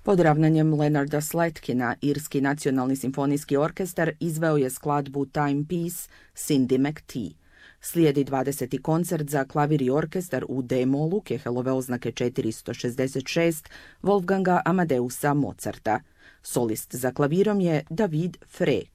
Pod ravnanjem Leonarda Slatkina, Irski nacionalni simfonijski orkestar izveo je skladbu Timepiece Cindy McTee. Slijedi 20. koncert za klavir i orkestar u D-molu Kehelove oznake 466 Wolfganga Amadeusa Mozarta. Solist za klavirom je David Frey.